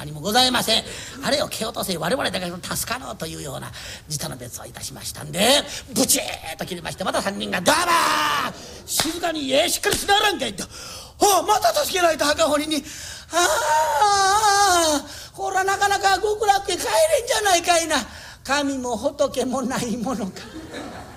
何もございません。あれを蹴落とせ我々だけが助かろうというような自他の別をいたしましたんで、ブチーと切りまして、また3人がどうも静かにしっかりしならんかいと、また助けられた赤鬼に、ほらなかなか極楽へ帰れんじゃないかいな。神も仏もないものか。